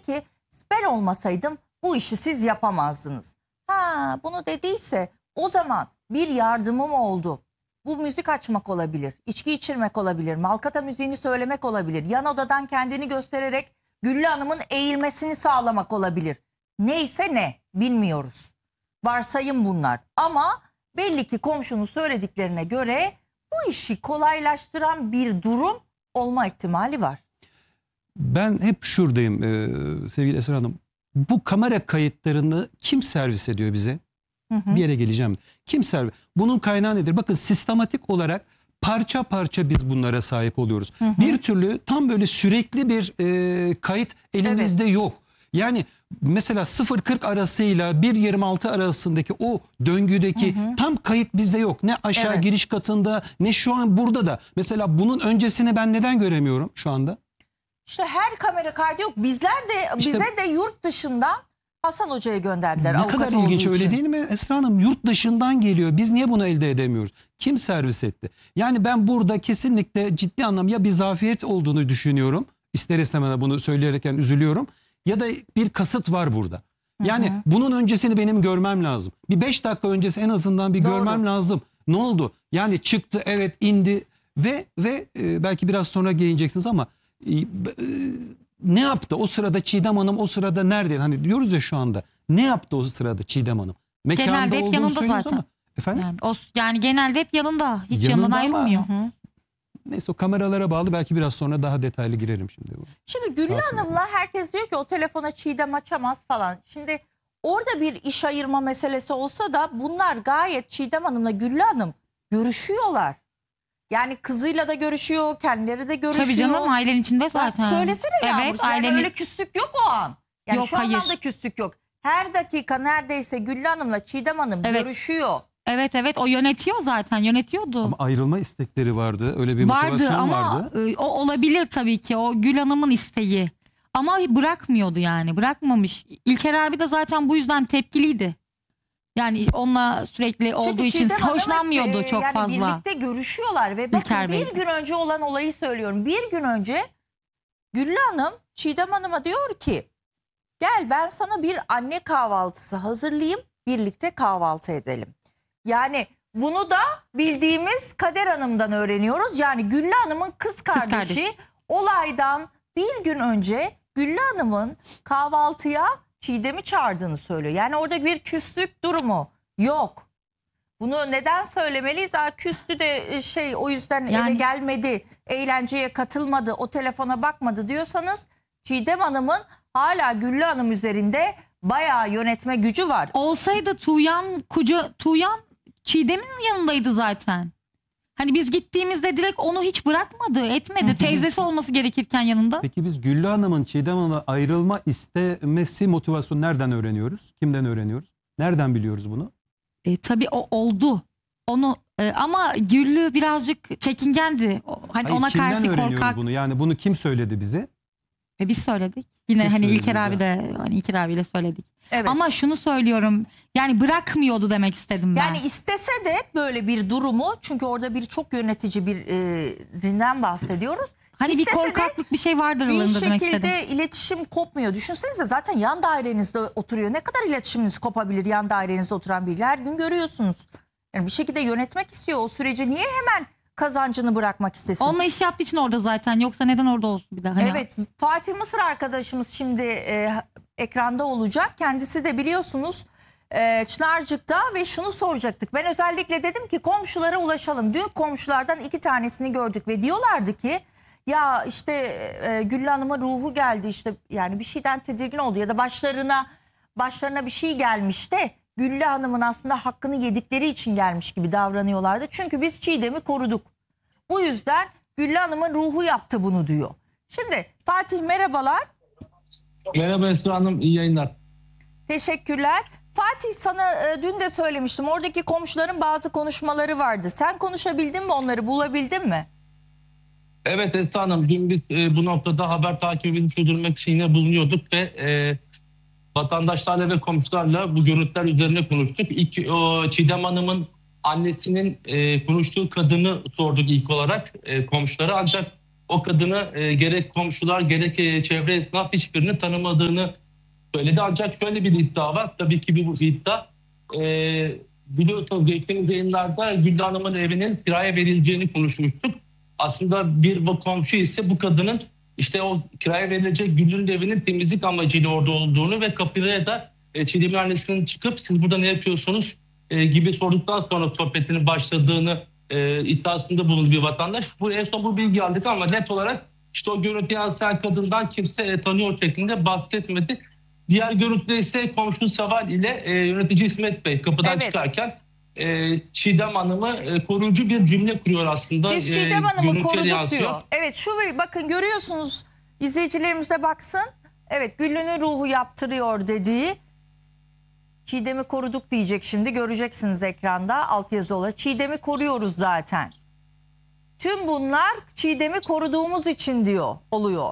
ki ben olmasaydım bu işi siz yapamazdınız. Ha, bunu dediyse o zaman bir yardımım oldu. Bu müzik açmak olabilir, içki içirmek olabilir, Malkata müziğini söylemek olabilir, yan odadan kendini göstererek Güllü Hanım'ın eğilmesini sağlamak olabilir. Neyse ne bilmiyoruz. Varsayım bunlar ama belli ki komşunun söylediklerine göre bu işi kolaylaştıran bir durum olma ihtimali var. Ben hep şuradayım sevgili Esra Hanım. Bu kamera kayıtlarını kim servis ediyor bize? Bir yere geleceğim. Kim servis? Bunun kaynağı nedir? Bakın sistematik olarak parça parça biz bunlara sahip oluyoruz. Bir türlü tam böyle sürekli bir kayıt elimizde yok. Yani mesela 0-40 arasıyla 1-26 arasındaki o döngüdeki tam kayıt bizde yok. Ne aşağı giriş katında ne şu an burada da. Mesela bunun öncesini ben neden göremiyorum şu anda? İşte her kamera kaydı yok. Bizler de İşte, bize de yurt dışından Hasan Hoca'yı gönderdiler. Ne kadar ilginç öyle değil mi Esra Hanım? Yurt dışından geliyor. Biz niye bunu elde edemiyoruz? Kim servis etti? Yani ben burada kesinlikle ciddi anlamda ya bir zafiyet olduğunu düşünüyorum. İster istemez bunu söyleyerek üzülüyorum. Ya da bir kasıt var burada. Yani bunun öncesini benim görmem lazım. Bir 5 dakika öncesi en azından bir görmem lazım. Ne oldu? Yani çıktı, evet, indi ve belki biraz sonra değineceksiniz ama ne yaptı? O sırada Çiğdem Hanım o sırada nerede? Hani diyoruz ya şu anda. Ne yaptı o sırada Çiğdem Hanım? Mekanda genelde hep yanında zaten. Ama, efendim? Yani genelde hep yanında. Hiç Yanında yanından ayrılmıyor. Neyse, o kameralara bağlı, belki biraz sonra daha detaylı girelim şimdi. Şimdi Güllü Hanım'la herkes diyor ki o telefona Çiğdem açamaz falan. Şimdi orada bir iş ayırma meselesi olsa da bunlar gayet Çiğdem Hanım'la Güllü Hanım görüşüyorlar. Yani kızıyla da görüşüyor, kendileri de görüşüyor. Tabii canım, ailenin içinde zaten. Bak, söylesene Yağmur. Evet, Yani öyle küslük yok o an. Yani yok, şu hayır. anlamda küslük yok. Her dakika neredeyse Güllü Hanım'la Çiğdem Hanım görüşüyor. Evet, o yönetiyor zaten, yönetiyordu. Ama ayrılma istekleri vardı, öyle bir motivasyon vardı. O olabilir tabii ki, o Gül Hanım'ın isteği. Ama bırakmıyordu yani, bırakmamış. İlker abi de zaten bu yüzden tepkiliydi. Yani onunla sürekli olduğu için hoşlanmıyordu çok yani fazla. Birlikte görüşüyorlar ve bakın bir gün önce olan olayı söylüyorum. Bir gün önce Güllü Hanım Çiğdem Hanım'a diyor ki gel ben sana bir anne kahvaltısı hazırlayayım, birlikte kahvaltı edelim. Yani bunu da bildiğimiz Kader Hanım'dan öğreniyoruz. Yani Güllü Hanım'ın kız kardeşi olaydan bir gün önce Güllü Hanım'ın kahvaltıya Çiğdem'i çağırdığını söylüyor. Yani orada bir küslük durumu yok. Bunu neden söylemeliyiz? Küstü de o yüzden eve gelmedi, eğlenceye katılmadı, o telefona bakmadı diyorsanız Çiğdem Hanım'ın hala Güllü Hanım üzerinde bayağı yönetme gücü var. Olsaydı Tuğyan Çiğdem'in yanındaydı zaten. Hani biz gittiğimizde direkt onu hiç bırakmadı, etmedi. Teyzesi olması gerekirken yanında. Peki biz Güllü Hanım'ın Çiğdem Hanım'a ayrılma istemesi motivasyonu nereden öğreniyoruz? Kimden öğreniyoruz? Nereden biliyoruz bunu? Tabii o oldu. Onu ama Güllü birazcık çekingendi. Hani ona karşı kimden öğreniyoruz korkak. bunu? Yani bunu kim söyledi bize? Biz söyledik. Yine Siz hani söylediniz İlker abi de, hani İlker abiyle söyledik. Evet. Ama şunu söylüyorum. Yani bırakmıyordu demek istedim ben. Yani istese de böyle bir durumu, çünkü orada bir çok yönetici birinden bahsediyoruz. Hani İstese bir korkaklık bir şey vardır bir aralarında demek istedim. şekilde iletişim kopmuyor. Düşünsenize zaten yan dairenizde oturuyor. Ne kadar iletişiminiz kopabilir yan dairenizde oturan biriyle? Her gün görüyorsunuz. Yani bir şekilde yönetmek istiyor o süreci. Niye hemen kazancını bırakmak istesin? Onunla iş yaptığı için orada zaten. Yoksa neden orada olsun bir daha? Hani Evet, Fatih Mısır arkadaşımız şimdi ekranda olacak. Kendisi de biliyorsunuz Çınarcık'ta ve şunu soracaktık. Ben özellikle dedim ki komşulara ulaşalım. Dün komşulardan 2 tanesini gördük ve diyorlardı ki ya işte Güllü Hanım'a ruhu geldi, işte yani bir şeyden tedirgin oldu ya da başlarına bir şey gelmiş de Güllü Hanım'ın aslında hakkını yedikleri için gelmiş gibi davranıyorlardı. Çünkü biz Çiğdem'i koruduk. Bu yüzden Güllü Hanım'ın ruhu yaptı bunu diyor. Şimdi Fatih merhabalar. Merhaba Esra Hanım, iyi yayınlar. Teşekkürler. Fatih, sana dün de söylemiştim. Oradaki komşuların bazı konuşmaları vardı. Sen konuşabildin mi, onları bulabildin mi? Evet Esra Hanım, dün biz bu noktada haber takibini sürdürmek için yine bulunuyorduk ve vatandaşlarla ve komşularla bu görüntüler üzerine konuştuk. Çiğdem Hanım'ın annesinin konuştuğu kadını sorduk ilk olarak komşulara, ancak o kadını gerek komşular gerek çevre esnaf hiçbirini tanımadığını söyledi. Ancak şöyle bir iddia var. Tabii ki bu iddia biliyorsunuz geçtiğimiz yayınlarda Güllü Hanım'ın evinin kiraya verileceğini konuşmuştuk. Aslında bir komşu ise bu kadının işte o kiraya verilecek Güllü'nün evinin temizlik amacıyla orada olduğunu ve kapıya da Çiğdem'in annesinin çıkıp siz burada ne yapıyorsunuz gibi sorduktan sonra sohbetinin başladığını iddiasında bulundu bir vatandaş. En son bu bilgi aldık ama net olarak işte o görüntü yansıyan kadından kimse tanıyor şeklinde bahsetmedi. Diğer görüntüde ise komşu Seval ile yönetici İsmet Bey kapıdan çıkarken Çiğdem Hanım'ı koruyucu bir cümle kuruyor aslında. Biz Çiğdem Hanım'ı koruduk yansıyor diyor. Evet şu bakın görüyorsunuz, izleyicilerimiz de baksın. Evet, Güllü'nün ruhu yaptırıyor dediği. Çiğdem'i koruduk diyecek şimdi, göreceksiniz ekranda altyazı olarak. Çiğdem'i koruyoruz zaten. Tüm bunlar Çiğdem'i koruduğumuz için diyor oluyor.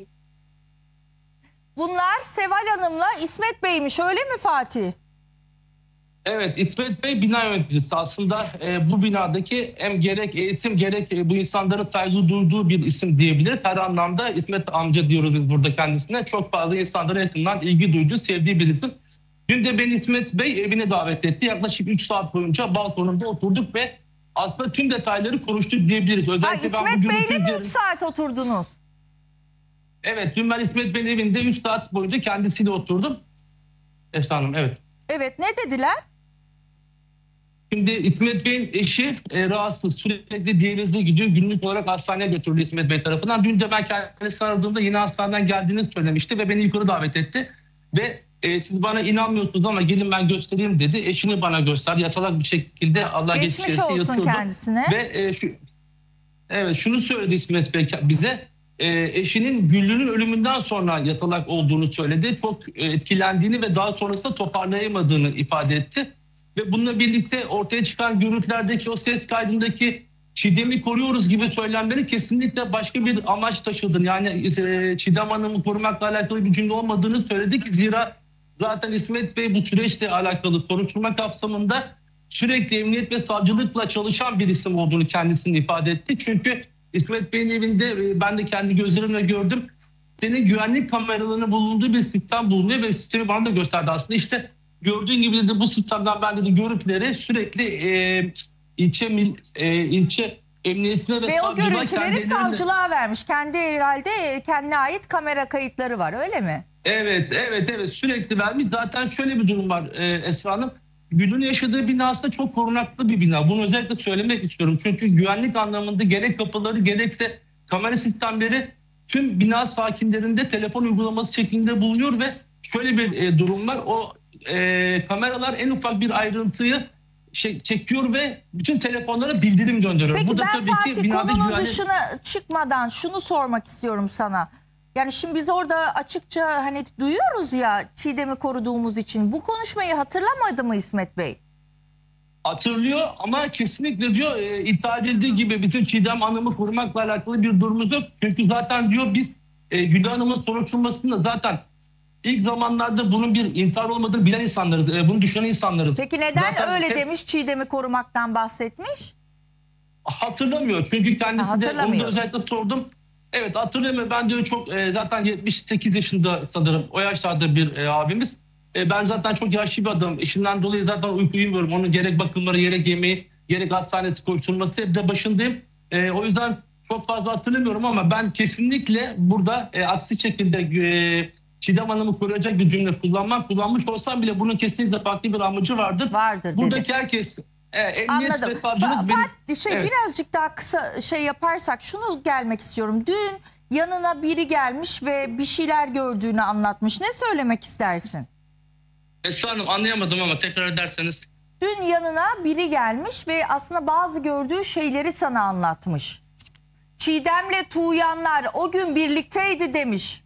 Bunlar Seval Hanım'la İsmet Bey'miş, öyle mi Fatih? Evet, İsmet Bey bina yöneticisi. Aslında bu binadaki hem gerek eğitim gerek bu insanların saygı duyduğu bir isim diyebiliriz. Her anlamda İsmet amca diyoruz biz burada kendisine. Çok fazla insanların yakından ilgi duyduğu, sevdiği bir isim. Dün de beni İsmet Bey evine davet etti. Yaklaşık 3 saat boyunca balkonunda oturduk ve aslında tüm detayları konuştuk diyebiliriz. Özellikle İsmet Bey'le mi 3 saat oturdunuz? Evet, dün ben İsmet Bey'in evinde 3 saat boyunca kendisiyle oturdum. Esra Hanım, evet. Evet, ne dediler? Şimdi İsmet Bey'in eşi rahatsız, sürekli diyalize gidiyor. Günlük olarak hastaneye götürüldü İsmet Bey tarafından. Dün de ben kendisini aradığımda yine hastaneden geldiğini söylemişti ve beni yukarı davet etti. Ve siz bana inanmıyorsunuz ama gelin ben göstereyim dedi. Eşini bana göster. Yatalak bir şekilde Allah Geçmiş geçirsin olsun yatıyordu. kendisine. Ve şunu söyledi İsmet Bey bize. Eşinin Güllü'nün ölümünden sonra yatalak olduğunu söyledi. Çok etkilendiğini ve daha sonrasında toparlayamadığını ifade etti. Ve bununla birlikte ortaya çıkan görüntülerdeki o ses kaydındaki Çiğdem'i koruyoruz gibi söylemleri kesinlikle başka bir amaç taşıdığını, yani Çiğdem Hanım'ı korumakla alakalı bir cümle olmadığını söyledik. Zira zaten İsmet Bey bu süreçle alakalı soruşturma kapsamında sürekli emniyet ve savcılıkla çalışan bir isim olduğunu kendisini ifade etti. Çünkü İsmet Bey'in evinde ben de kendi gözlerimle gördüm. Senin güvenlik kameralarının bulunduğu bir sistem bulunuyor ve sistemi bana da gösterdi aslında. İşte gördüğün gibi dedi bu sistemden ben dedi görüntüleri sürekli ilçe emniyetine ve savcılığa... Ve o görüntüleri savcılığa vermiş. Herhalde kendine ait kamera kayıtları var, öyle mi? Evet sürekli vermiş. Zaten şöyle bir durum var Esra Hanım. Güllü'nün yaşadığı bina aslında çok korunaklı bir bina. Bunu özellikle söylemek istiyorum. Çünkü güvenlik anlamında gerek kapıları gerekse kamera sistemleri tüm bina sakinlerinde telefon uygulaması şeklinde bulunuyor ve şöyle bir durum var. O kameralar en ufak bir ayrıntıyı çekiyor ve bütün telefonlara bildirim gönderiyor. Peki bu da ben tabii Fatih ki konunun dışına çıkmadan şunu sormak istiyorum sana. Yani şimdi biz orada açıkça hani duyuyoruz ya Çiğdem'i koruduğumuz için. Bu konuşmayı hatırlamadı mı İsmet Bey? Hatırlıyor ama kesinlikle diyor iddia edildiği gibi bizim Çiğdem Hanım'ı korumakla alakalı bir durumumuz yok. Çünkü zaten diyor biz Güllü Hanım'ın soruşturmasında zaten ilk zamanlarda bunun bir intihar olmadığını bilen insanlarız. Bunu düşünen insanlarız. Peki neden zaten öyle demiş, Çiğdem'i korumaktan bahsetmiş? Hatırlamıyor. Çünkü kendisi de onu da özellikle sordum. Evet hatırlamıyor. Ben diyor çok zaten 78 yaşında sanırım o yaşlarda bir abimiz. Ben zaten çok yaşlı bir adamım. İşimden dolayı zaten uyku uyumuyorum. Onun gerek bakımları gerek yemeği gerek hastanesi koşturması hep de başındayım. O yüzden çok fazla hatırlamıyorum ama ben kesinlikle burada aksi şekilde Çiğdem Hanım'ı koruyacak bir cümle kullanmış olsam bile bunun kesinlikle farklı bir amacı vardır. Vardır buradaki dedi. Herkes emniyet Anladım. ve savcılık Evet. Birazcık daha kısa yaparsak şunu gelmek istiyorum. Dün yanına biri gelmiş ve bir şeyler gördüğünü anlatmış. Ne söylemek istersin? Esra Hanım anlayamadım ama tekrar ederseniz. Dün yanına biri gelmiş ve aslında bazı gördüğü şeyleri sana anlatmış. Çiğdem'le Tuğyanlar o gün birlikteydi demiş.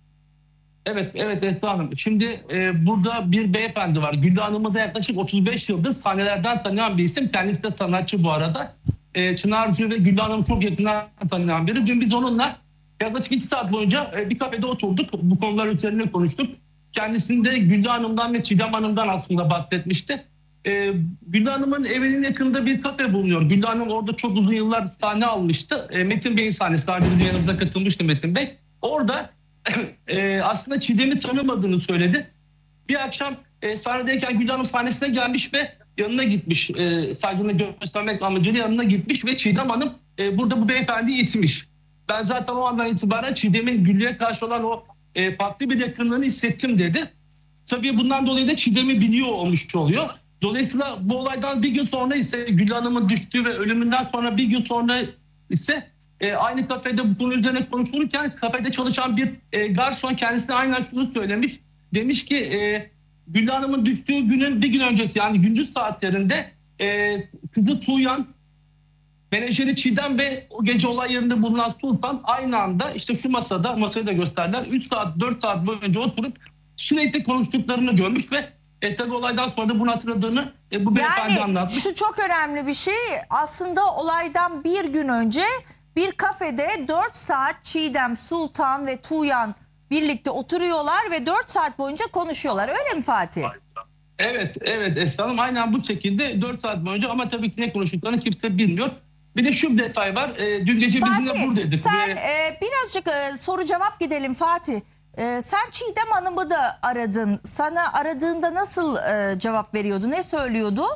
Evet Esra Hanım. Şimdi burada bir beyefendi var. Güllü Hanım'ı da yaklaşık 35 yıldır sahnelerden tanıyan bir isim. Kendisi de sanatçı bu arada. Çınarcı ve Güllü Hanım'ı çok yakından tanıyan biri. Dün biz onunla yaklaşık 2 saat boyunca bir kafede oturduk. Bu konular üzerine konuştuk. Kendisinde Güllü Hanım'dan ve Çiğdem Hanım'dan aslında bahsetmişti. Güllü Hanım'ın evinin yakında bir kafe bulunuyor. Güllü Hanım orada çok uzun yıllar sahne almıştı. Metin Bey'in sahnesi. Daha önce yanımıza katılmıştı Metin Bey. Orada aslında Çiğdem'i tanımadığını söyledi. Bir akşam sahnedeyken Güllü Hanım sahnesine gelmiş ve yanına gitmiş. Saygını göstermek amacıyla yanına gitmiş ve Çiğdem Hanım burada bu beyefendiyi itmiş. Ben zaten o andan itibaren Çiğdem'in Güllü'ye karşı olan o farklı bir yakınlığını hissettim dedi. Tabii bundan dolayı da Çiğdem'i biliyor olmuş oluyor. Dolayısıyla bu olaydan bir gün sonra ise Güllü Hanım'ın düştüğü ve ölümünden sonra bir gün sonra ise aynı kafede bu konu üzerine konuşulurken kafede çalışan bir garson kendisine aynen şunu söylemiş. Demiş ki Güllü Hanım'ın düştüğü günün bir gün öncesi yani gündüz saatlerinde kızı Tuğyan, menajeri Çiğdem ve o gece olay yerinde bulunan Sultan aynı anda işte şu masayı da gösterdiler. 3 saat 4 saat boyunca oturup sürekli konuştuklarını görmüş ve tabii olaydan sonra da bunu hatırladığını bu beyefendi anlatmış. Şu çok önemli bir şey. Aslında olaydan bir gün önce bir kafede 4 saat Çiğdem, Sultan ve Tuğyan birlikte oturuyorlar ve 4 saat boyunca konuşuyorlar. Öyle mi Fatih? Evet Esra Hanım aynen bu şekilde 4 saat boyunca ama tabii ki ne konuştuklarını kimse bilmiyor. Bir de şu bir detay var. Dün gece biz yine buradaydık. Sen birazcık soru cevap gidelim Fatih. Sen Çiğdem Hanım'ı da aradın. Sana aradığında nasıl cevap veriyordu? Ne söylüyordu?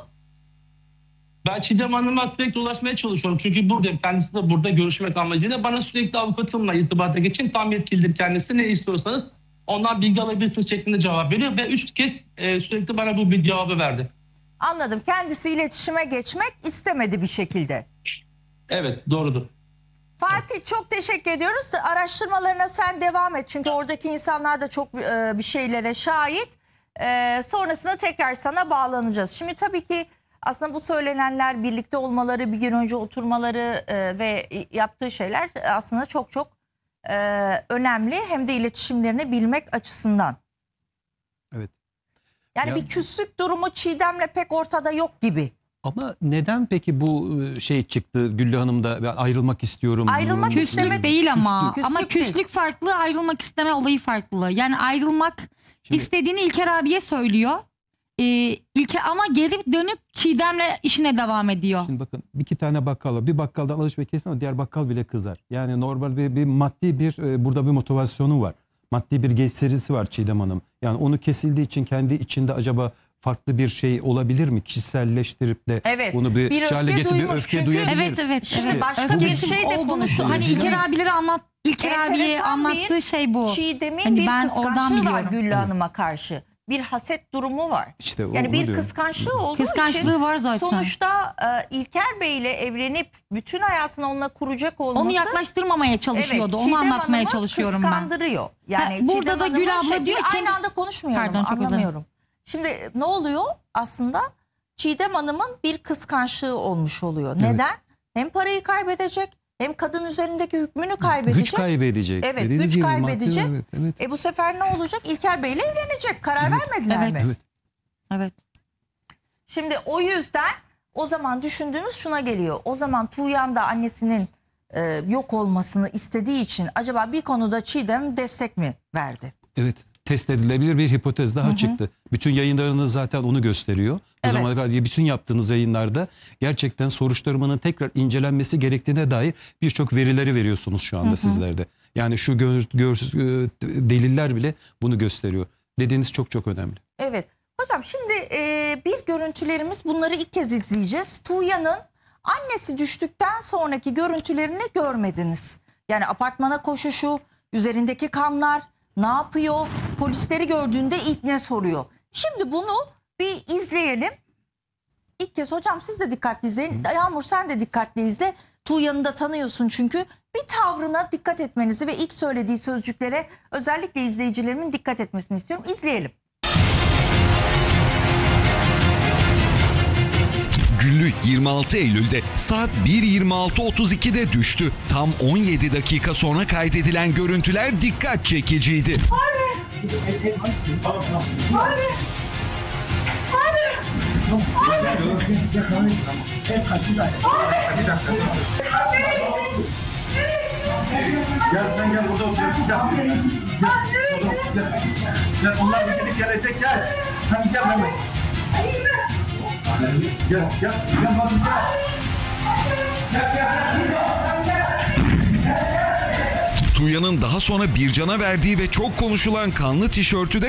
Ben Çiğdem Hanım'a sürekli ulaşmaya çalışıyorum. Çünkü buradayım. Kendisi de burada görüşmek amacıyla. Bana sürekli avukatımla irtibata geçin. Tam yetkilidir kendisi. Ne istiyorsanız ondan bilgi alabilirsiniz şeklinde cevap veriyor. Ve 3 kez sürekli bana bu bir cevabı verdi. Anladım. Kendisi iletişime geçmek istemedi bir şekilde. Evet doğrudur. Fatih çok teşekkür ediyoruz. Araştırmalarına sen devam et. Çünkü oradaki insanlar da çok bir şeylere şahit. Sonrasında tekrar sana bağlanacağız. Şimdi tabii ki aslında bu söylenenler birlikte olmaları, bir gün önce oturmaları ve yaptığı şeyler aslında çok çok önemli. Hem de iletişimlerini bilmek açısından. Evet. Yani Ya- bir küslük durumu Çiğdem'le pek ortada yok gibi. Ama neden peki bu şey çıktı Güllü Hanım da ben ayrılmak istiyorum. Ayrılmak durumu- isteme- Küslük değil ama. Küslük Ama değil. küslük farklı, ayrılmak isteme olayı farklı. Yani ayrılmak Şimdi- istediğini İlker abiye söylüyor. İlker ama geri dönüp Çiğdem'le işine devam ediyor. Şimdi bakın iki tane bakkal var. Bir bakkaldan alışveriş kesin ama diğer bakkal bile kızar. Yani normal bir maddi burada bir motivasyonu var. Maddi bir getirisi var Çiğdem Hanım. Yani onu kesildiği için kendi içinde acaba farklı bir şey olabilir mi? Kişiselleştirip de Evet, onu bir bir hale öfke getirip bir duymuş öfke çünkü. duyabilir. Evet. Şimdi evet. başka bir şey de olduğunu konuşuluyor. Hani Şimdi- İlker abileri İlker abiye Enteresan anlattığı bir şey bu. Çiğdem'in Hani bir ben oradan kıskançlığı var biliyorum. Güllü Hanım'a karşı. Bir haset durumu var. İşte Yani onu bir diyorum. kıskançlığı olduğu Kıskançlığı için var zaten. sonuçta İlker Bey ile evlenip bütün hayatını onunla kuracak olması Onu yaklaştırmamaya çalışıyordu. Onu Çiğdem anlatmaya Hanım'ı çalışıyorum ben. kıskandırıyor. Yani burada Çiğdem da Gül Hanım'ın abla diyor ki- aynı anda konuşmayalım. Pardon, çok özür dilerim. Anlamıyorum. Şimdi ne oluyor aslında? Çiğdem Hanım'ın bir kıskançlığı olmuş oluyor. Evet. Neden? Hem parayı kaybedecek hem kadın üzerindeki hükmünü kaybedecek. Güç kaybedecek. Evet, Dediğiniz güç gibi kaybedecek. maddi- Evet. Bu sefer ne olacak? İlker Bey ile evlenecek. Karar vermediler Evet. mi? Evet. Evet. Şimdi o yüzden o zaman düşündüğünüz şuna geliyor. O zaman Tuğyan da annesinin yok olmasını istediği için acaba bir konuda Çiğdem destek mi verdi? Evet. Test edilebilir bir hipotez daha çıktı. Bütün yayınlarınız zaten onu gösteriyor. Bu Evet. zamana kadar bütün yaptığınız yayınlarda gerçekten soruşturmanın tekrar incelenmesi gerektiğine dair birçok verileri veriyorsunuz şu anda sizlerde. Yani şu deliller bile bunu gösteriyor. Dediğiniz çok çok önemli. Evet. Hocam şimdi bir görüntülerimiz, bunları ilk kez izleyeceğiz. Tuğyan'ın annesi düştükten sonraki görüntülerini görmediniz. Yani apartmana koşuşu, üzerindeki kanlar, ne yapıyor? Polisleri gördüğünde ilk ne soruyor? Şimdi bunu bir izleyelim. İlk kez hocam siz de dikkatli izleyin. Yağmur sen de dikkatli izle. Tuğyan'ı da tanıyorsun çünkü. Bir tavrına dikkat etmenizi ve ilk söylediği sözcüklere özellikle izleyicilerimin dikkat etmesini istiyorum. İzleyelim. Güllü 26 Eylül'de saat 1.26.32'de düştü. Tam 17 dakika sonra kaydedilen görüntüler dikkat çekiciydi. Gel sen gel burada otur. Gel onlar bir gelecek gel. Sen gel hemen. Gel, gel, gel bakayım, gel. Tuğya'nın daha sonra Bircan'a verdiği ve çok konuşulan kanlı tişörtü de